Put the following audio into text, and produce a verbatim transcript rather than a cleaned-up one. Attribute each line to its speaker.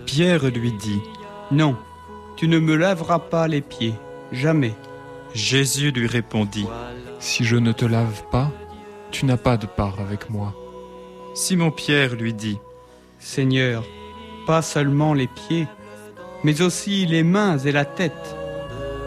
Speaker 1: Pierre lui dit,
Speaker 2: « Non, tu ne me laveras pas les pieds, jamais. »
Speaker 1: Jésus lui répondit,
Speaker 3: « Si je ne te lave pas, tu n'as pas de part avec moi. »
Speaker 1: Simon-Pierre lui dit,
Speaker 2: « Seigneur, pas seulement les pieds, mais aussi les mains et la tête. »